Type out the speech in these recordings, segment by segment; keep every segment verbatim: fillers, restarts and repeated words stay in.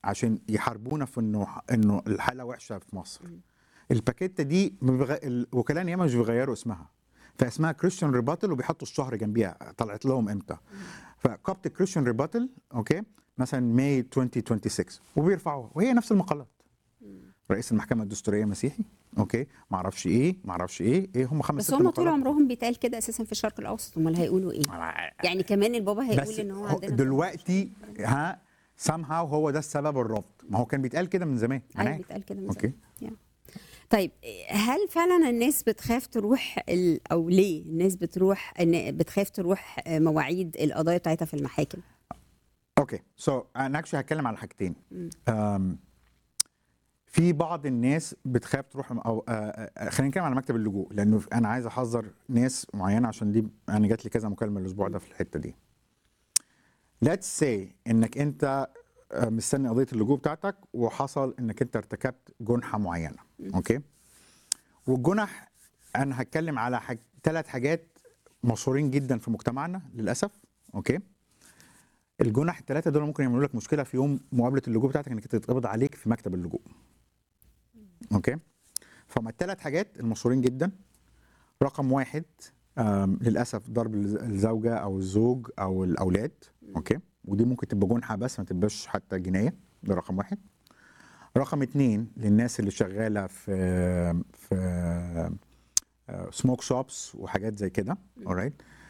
عشان يحاربونا في انه انه الحاله وحشه في مصر. الباكيته دي ببغ... الوكلاء النيابه مش بيغيروا اسمها، فاسمها كريستيان ريباتل وبيحطوا الشهر جنبيها طلعت لهم امتى. فقبضه كريستيان ريباتل اوكي مثلا ماي ألفين وستة وعشرين وبيرفعوها وهي نفس المقالات. رئيس المحكمه الدستوريه مسيحي اوكي ما اعرفش ايه ما اعرفش ايه ايه هم خمس بس ست هم مقالات. طول عمرهم بيتقال كده اساسا في الشرق الاوسط، امال هيقولوا ايه؟ يعني كمان البابا هيقول ان هو عندنا دلوقتي ها somehow هو ده السبب الرفض، ما هو كان بيتقال كده من زمان. ايوه بيتقال كده من زمان. يعني. طيب هل فعلا الناس بتخاف تروح ال... او ليه الناس بتروح إن بتخاف تروح مواعيد القضايا بتاعتها في المحاكم؟ اوكي سو انا اكشلي هتكلم على حاجتين. في بعض الناس بتخاف تروح او آه خلينا نتكلم على مكتب اللجوء، لانه انا عايز احذر ناس معينه عشان دي انا جات لي كذا مكالمه الاسبوع ده في الحته دي. ليتس سي انك انت مستني قضيه اللجوء بتاعتك وحصل انك انت ارتكبت جنحه معينه اوكي. والجنح انا هتكلم على حاج... ثلاث حاجات مشهورين جدا في مجتمعنا للاسف اوكي. الجنح الثلاثه دول ممكن يعملوا لك مشكله في يوم مقابله اللجوء بتاعتك انك تتقبض عليك في مكتب اللجوء اوكي. فهم الثلاث حاجات المشهورين جدا. رقم واحد للاسف ضرب الزوجه او الزوج او الاولاد اوكي، ودي ممكن تبقى جنحه بس ما تبقاش حتى جنايه. ده رقم واحد. رقم اتنين للناس اللي شغاله في في سموك شوبس وحاجات زي كده alright.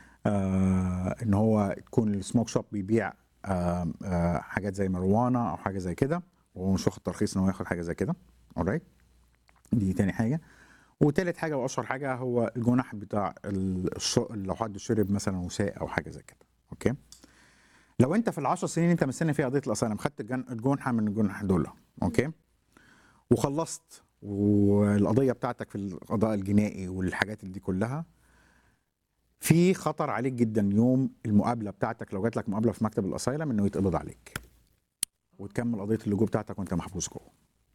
آه ان هو تكون السموك شوب بيبيع آه آه حاجات زي مروانه او حاجه زي كده وهو مش واخد ترخيص ان هو ياخد حاجه زي كده alright. دي تاني حاجه. وتالت حاجه واشهر حاجه هو الجنح بتاع لو حد شرب مثلا وساء او حاجه زي كده اوكي. لو انت في العشر سنين انت مستني فيها قضيه الاسايلم خدت الجنحه من الجنح دول اوكي وخلصت والقضيه بتاعتك في القضاء الجنائي والحاجات دي كلها، في خطر عليك جدا يوم المقابله بتاعتك لو جات لك مقابله في مكتب الاسايلم انه يتقبض عليك وتكمل قضيه اللجوء بتاعتك وانت محبوس جوه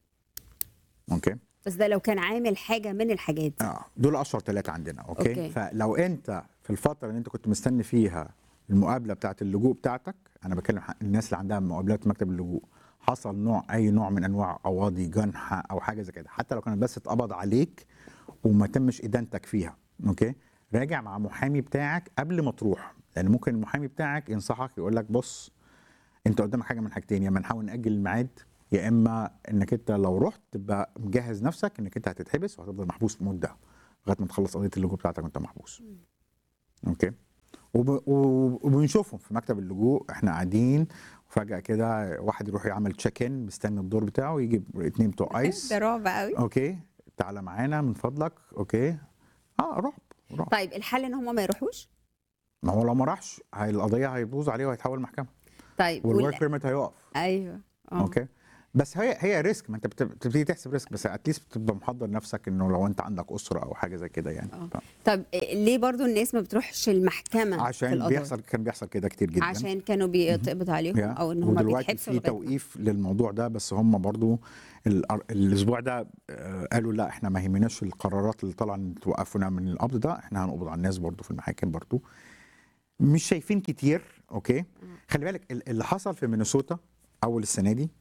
اوكي. بس ده لو كان عامل حاجه من الحاجات دي. اه دول اشهر ثلاثه عندنا أوكي؟, اوكي. فلو انت في الفتره اللي انت كنت مستني فيها المقابله بتاعت اللجوء بتاعتك، انا بكلم الناس اللي عندها مقابلات مكتب اللجوء، حصل نوع اي نوع من انواع قواضي جنحه او حاجه زي كده حتى لو كانت بس اتقبض عليك وما تمش ادانتك فيها اوكي، راجع مع محامي بتاعك قبل ما تروح، لان ممكن المحامي بتاعك ينصحك يقول لك بص انت قدامك حاجه من حاجتين، يا اما نحاول ناجل الميعاد يا اما انك انت لو رحت تبقى مجهز نفسك انك انت هتتحبس وهتفضل محبوس مده لغايه ما تخلص قضيه اللجوء بتاعتك وانت محبوس. اوكي. وب... وبنشوفهم في مكتب اللجوء احنا قاعدين وفجاه كده واحد يروح يعمل تشيك ان مستني الدور بتاعه يجيب اتنين بتوع ايس ده رعب قوي. اوكي تعالى معانا من فضلك اوكي. اه رعب رعب. طيب الحل ان هم ما يروحوش؟ ما هو لو ما راحش هي القضيه هيبوظ عليه وهيتحول محكمه. طيب والورك بيرميت هيقف. ايوه اه اوكي. بس هي هي ريسك، ما انت بتبتدي تحسب ريسك بس اتليست بتبقى محضر نفسك انه لو انت عندك اسره او حاجه زي كده يعني. ف... طب ليه برضو الناس ما بتروحش المحكمه؟ عشان بيحصل كان بيحصل كده كتير جدا عشان كانوا بيتقبض عليهم او ان هم بيتحبسوا. في توقيف للموضوع ده بس هم برضو الاسبوع ده قالوا لا احنا ما يهمناش القرارات اللي طالعه توقفنا من القبض ده، احنا هنقبض على الناس برضو في المحاكم برضو. مش شايفين كتير اوكي. خلي بالك اللي حصل في مينيسوتا اول السنه دي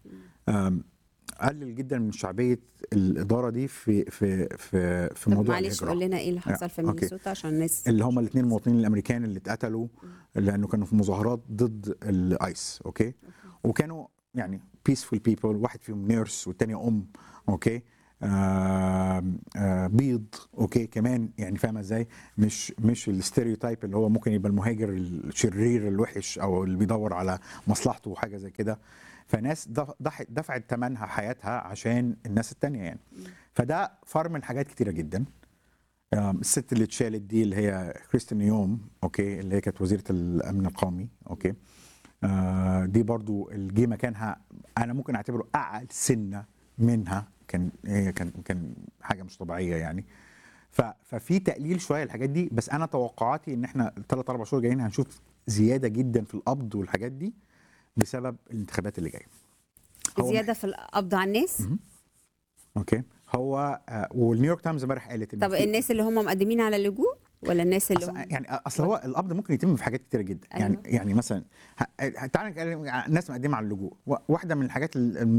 قلل جدا من شعبيه الاداره دي في في في في موضوع الهجره. معلش قول لنا ايه اللي حصل في مينيسوتا عشان الناس اللي هم الاثنين المواطنين الامريكان اللي اتقتلوا لانه كانوا في مظاهرات ضد الايس اوكي, أوكي. وكانوا يعني بيسفول بيبل، واحد فيهم نيرس والثانيه ام اوكي آه آه بيض اوكي كمان يعني فاهمه ازاي، مش مش الستيريوتايب اللي هو ممكن يبقى المهاجر الشرير الوحش او اللي بيدور على مصلحته وحاجه زي كده. فناس دفعت ثمنها حياتها عشان الناس التانية يعني. فده فار من حاجات كتيرة جدا. الست اللي اتشالت دي اللي هي كريستين نيوم اوكي اللي هي كانت وزيرة الامن القومي اوكي آه دي برضو الجي مكانها انا ممكن اعتبره اعلى سنة منها، كان هي كان كان حاجة مش طبيعية يعني. ففي تقليل شوية الحاجات دي، بس انا توقعاتي ان احنا ثلاث اربع شهور جايين هنشوف زيادة جدا في القبض والحاجات دي بسبب الانتخابات اللي جايه. زياده في القبض على الناس. اوكي. هو آه والنيويورك تايمز امبارح قالت طب الناس اللي هم مقدمين على اللجوء ولا الناس اللي أصل هم يعني اصل هو القبض ممكن يتم في حاجات كتيره جدا. يعني أيوة. يعني مثلا ه- تعالى نتكلم عن ناس مقدمه على اللجوء. واحده من الحاجات ال-